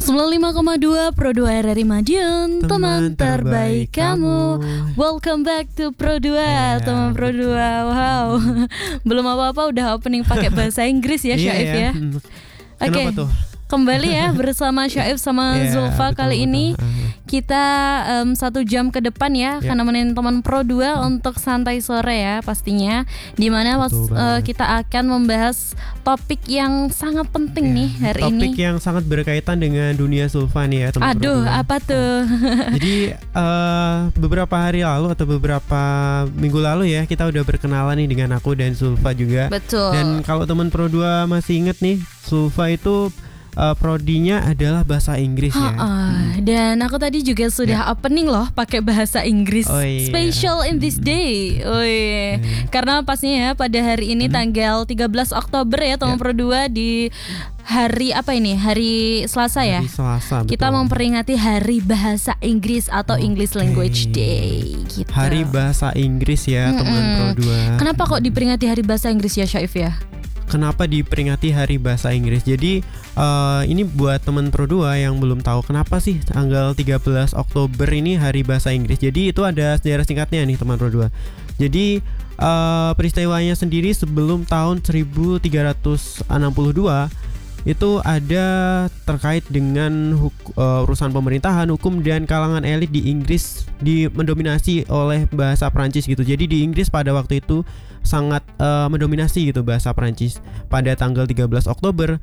95,2 Pro 2 RRI Madiun, teman terbaik kamu. Welcome back to Pro 2, teman Pro 2. Wow, belum apa-apa udah opening pakai bahasa Inggris ya, Syaif ya. Oke, kembali ya bersama Syaif sama Zulfa. Kali ini kita 1 jam ke depan ya akan nemenin teman Pro 2 untuk santai sore ya pastinya, dimana kita akan membahas topik yang sangat penting nih hari ini. Topik yang sangat berkaitan dengan dunia Zulfa nih ya teman. Aduh, apa tuh? Jadi beberapa hari lalu atau beberapa minggu lalu ya kita udah berkenalan nih dengan aku dan Zulfa juga. Betul. Dan kalau teman Pro 2 masih inget nih, Zulfa itu prodinya adalah bahasa Inggris ya. Dan aku tadi juga sudah opening loh pakai bahasa Inggris. Special in this day. Karena pastinya ya pada hari ini tanggal 13 Oktober ya teman Pro 2 di hari apa ini? Hari Selasa ya. Hari Selasa, betul. Kita memperingati Hari Bahasa Inggris atau English Language Day gitu. Hari Bahasa Inggris ya teman Pro 2. Kenapa kok diperingati Hari Bahasa Inggris ya, Syaif ya? Kenapa diperingati Hari Bahasa Inggris? Jadi ini buat teman Pro 2 yang belum tahu kenapa sih tanggal 13 Oktober ini Hari Bahasa Inggris. Jadi itu ada sejarah singkatnya nih teman Pro 2. Jadi peristiwanya sendiri sebelum tahun 1362 itu ada terkait dengan urusan pemerintahan, hukum dan kalangan elit di Inggris mendominasi oleh bahasa Prancis gitu. Jadi di Inggris pada waktu itu sangat mendominasi gitu bahasa Prancis. Pada tanggal 13 Oktober